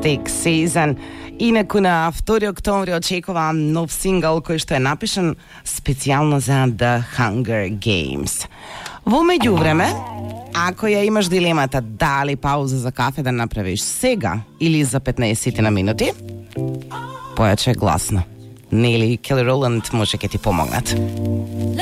Stick Season. Инаку на 2 октомври очекувам нов сингл кој што е напишан специјално за The Hunger Games. Во меѓувреме, ако ја имаш дилемата дали пауза за кафе да направиш сега или за 15 на минути, појаче гласно. Нели и Келли Роланд може ќе ти помогнат.